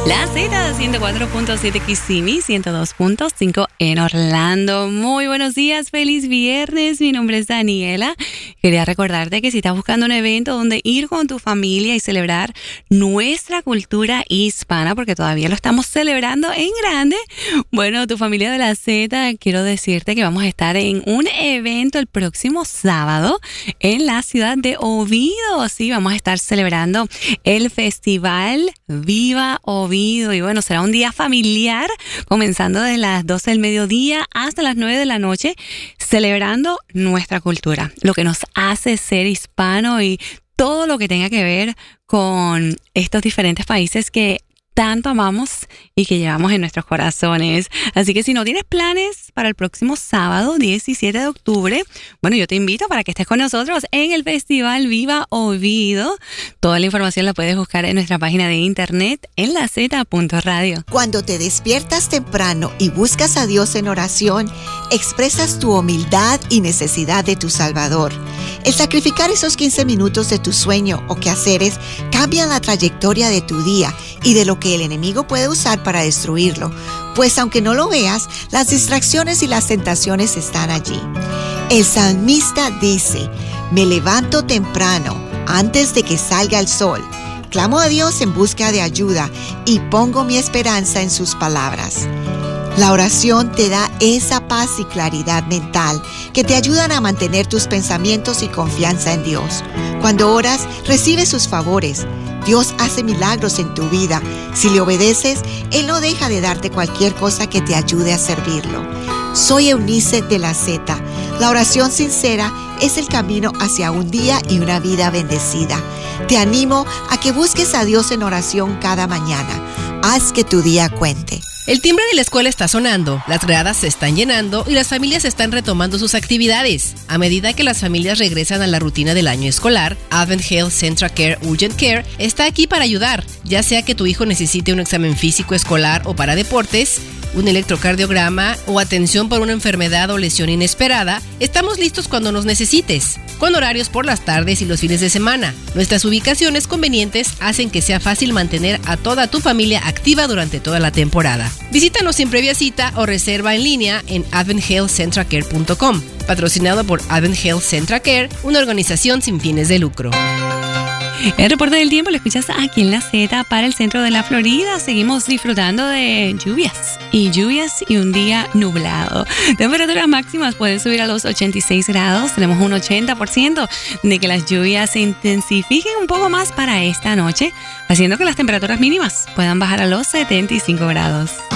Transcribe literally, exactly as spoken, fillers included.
La Z ciento cuatro punto siete Kissimmee, ciento dos punto cinco en Orlando. Muy buenos días, feliz viernes. Mi nombre es Daniela. Quería recordarte que si estás buscando un evento donde ir con tu familia y celebrar nuestra cultura hispana, porque todavía lo estamos celebrando en grande, bueno, tu familia de la Z, quiero decirte que vamos a estar en un evento el próximo sábado en la ciudad de Oviedo. Sí, vamos a estar celebrando el festival Viva Oviedo. Y bueno, será un día familiar, comenzando desde las doce del mediodía hasta las nueve de la noche, celebrando nuestra cultura, lo que nos hace ser hispano y todo lo que tenga que ver con estos diferentes países que tanto amamos y que llevamos en nuestros corazones. Así que si no tienes planes para el próximo sábado, diecisiete de octubre, bueno, yo te invito para que estés con nosotros en el Festival Viva Oviedo. Toda la información la puedes buscar en nuestra página de internet en la zeta punto radio. Cuando te despiertas temprano y buscas a Dios en oración, expresas tu humildad y necesidad de tu Salvador. El sacrificar esos quince minutos de tu sueño o quehaceres cambian la trayectoria de tu día y de lo que el enemigo puede usar para destruirlo, pues aunque no lo veas, las distracciones y las tentaciones están allí. El salmista dice: me levanto temprano, antes de que salga el sol, clamo a Dios en busca de ayuda y pongo mi esperanza en sus palabras. La oración te da esa paz y claridad mental que te ayudan a mantener tus pensamientos y confianza en Dios. Cuando oras, recibes sus favores. Dios hace milagros en tu vida. Si le obedeces, Él no deja de darte cualquier cosa que te ayude a servirlo. Soy Eunice de la Z. La oración sincera es el camino hacia un día y una vida bendecida. Te animo a que busques a Dios en oración cada mañana. Haz que tu día cuente. El timbre de la escuela está sonando, las gradas se están llenando y las familias están retomando sus actividades. A medida que las familias regresan a la rutina del año escolar, Advent Health Central Care Urgent Care está aquí para ayudar, ya sea que tu hijo necesite un examen físico escolar o para deportes, un electrocardiograma o atención por una enfermedad o lesión inesperada. Estamos listos cuando nos necesites, con horarios por las tardes y los fines de semana. Nuestras ubicaciones convenientes hacen que sea fácil mantener a toda tu familia activa durante toda la temporada. Visítanos sin previa cita o reserva en línea en advent health central care punto com, patrocinado por Advent Health Central Care, una organización sin fines de lucro. El reporte del tiempo lo escuchas aquí en la Z para el centro de la Florida. Seguimos disfrutando de lluvias y lluvias y un día nublado. Temperaturas máximas pueden subir a los ochenta y seis grados. Tenemos un ochenta por ciento de que las lluvias se intensifiquen un poco más para esta noche, haciendo que las temperaturas mínimas puedan bajar a los setenta y cinco grados.